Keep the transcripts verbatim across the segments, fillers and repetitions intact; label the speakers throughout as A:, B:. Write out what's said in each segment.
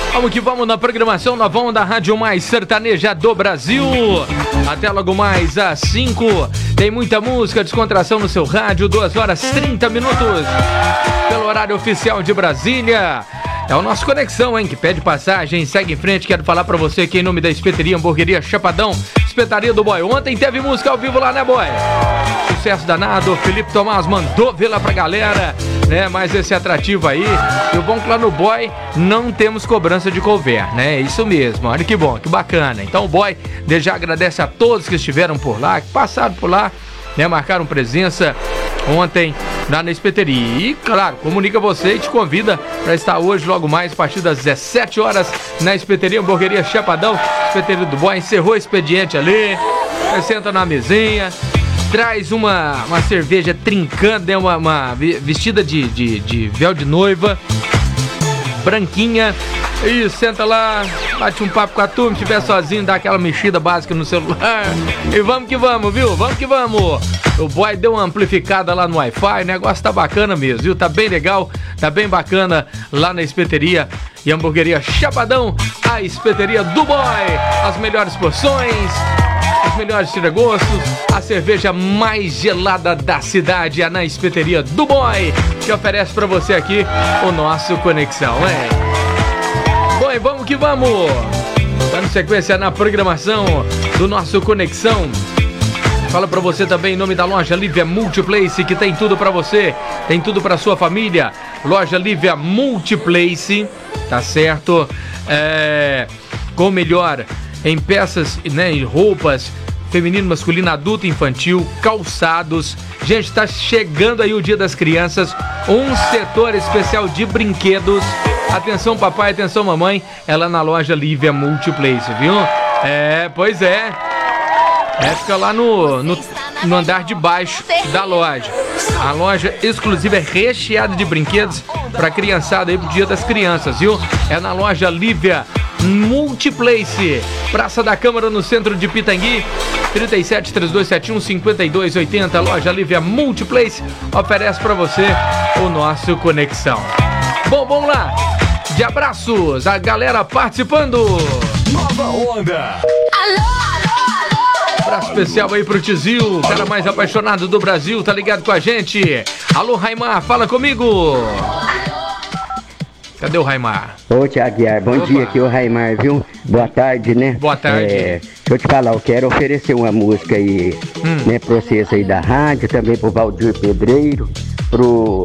A: Vamos que vamos na programação Nova Onda, Rádio Mais Sertaneja do Brasil. Até logo mais às cinco. Tem muita música, descontração no seu rádio. duas horas e trinta minutos. Pelo horário oficial de Brasília. É o nosso Conexão, hein? Que pede passagem. Segue em frente. Quero falar pra você aqui em nome da Espeteria Hamburgueria Chapadão. Espetaria do Boy. Ontem teve música ao vivo lá, né, Boy? Sucesso danado. Felipe Tomás mandou ver lá pra galera, né? Mais esse atrativo aí. E o bom que lá no Boy não temos cobrança de couvert, né? É isso mesmo. Olha que bom, que bacana. Então o Boy já agradece a todos que estiveram por lá, que passaram por lá, né? Marcaram presença ontem lá na Espeteria. E, claro, comunica você e te convida para estar hoje, logo mais, a partir das dezessete horas, na Espeteria Hamburgueria Chapadão. Espeteria do Boy encerrou o expediente ali. Você senta na mesinha, traz uma, uma cerveja trincando, né? uma, uma vestida de, de, de véu de noiva, branquinha. E senta lá, bate um papo com a turma, se estiver sozinho, dá aquela mexida básica no celular. E vamos que vamos, viu? Vamos que vamos. O Boy deu uma amplificada lá no Wi-Fi, o negócio tá bacana mesmo, viu? Tá bem legal, tá bem bacana lá na Espeteria e Hamburgueria Chapadão, a Espeteria do Boy. As melhores porções, os melhores tiragostos, a cerveja mais gelada da cidade é na Espeteria do Boy, que oferece pra você aqui o nosso Conexão, hein? Bom, e vamos que vamos! Dando sequência na programação do nosso Conexão. Fala pra você também em nome da loja Lívia Multiplace, que tem tudo pra você, tem tudo pra sua família. Loja Lívia Multiplace, tá certo? É, com o melhor em peças, né, em roupas, feminino, masculino, adulto, infantil, calçados. Gente, tá chegando aí o Dia das Crianças, um setor especial de brinquedos. Atenção papai, atenção mamãe, é lá na loja Lívia Multiplace, viu? É, pois é. É, fica lá no, no, no andar de baixo da loja. A loja exclusiva é recheada de brinquedos pra criançada aí pro Dia das Crianças, viu? É na loja Lívia Multiplace, Praça da Câmara, no centro de Pitangui. trinta e sete, trinta e dois setenta e um, cinquenta e dois oitenta. Loja Lívia Multiplace oferece pra você o nosso Conexão. Bom, vamos lá. De abraços, a galera participando.
B: Nova Onda.
C: Alô, alô, alô.
A: Abraço especial aí pro Tizil, o cara mais apaixonado do Brasil, tá ligado com a gente. Alô, Raimar, fala comigo. Cadê o Raimar?
D: Ô, Tiago Guiar, bom
A: Opa.
D: dia, aqui é o Raimar, viu? Boa tarde, né?
A: Boa tarde.
D: É, deixa eu te falar, eu quero oferecer uma música aí,
A: Hum.
D: né, pra vocês aí da rádio, também pro Valdir Pedreiro, pro...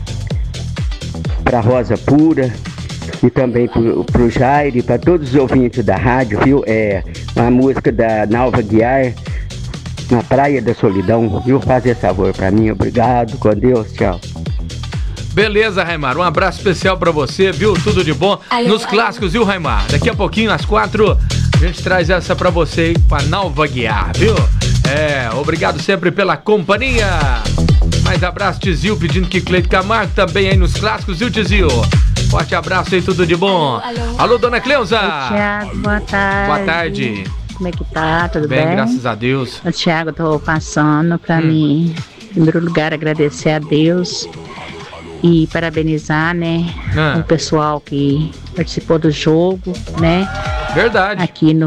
D: pra Rosa Pura e também pro, pro Jair, pra todos os ouvintes da rádio, viu? É uma música da Nalva Guiar, Na Praia da Solidão, viu? Faz esse favor pra mim, obrigado, com Deus, tchau.
A: Beleza, Raimar, um abraço especial pra você, viu? Tudo de bom
C: Alô,
A: nos
C: alô.
A: clássicos, viu, Raimar? Daqui a pouquinho, às quatro, a gente traz essa pra você aí com a Nalva Guiar, viu? É, obrigado sempre pela companhia. Mais abraço, Tizil, pedindo que Cleide Camargo também aí nos clássicos, viu, Tizil? Forte abraço aí, tudo de bom.
C: Alô, alô.
A: Alô, dona Cleusa.
E: Tiago, boa tarde.
A: Boa tarde.
E: Como é que tá? Tudo
A: Bem,
E: bem?
A: graças a Deus.
E: O Tiago, tô passando pra
A: Hum.
E: mim, em primeiro lugar, agradecer a Deus e parabenizar, né,
A: Ah.
E: o pessoal que participou do jogo, né,
A: Verdade.
E: aqui no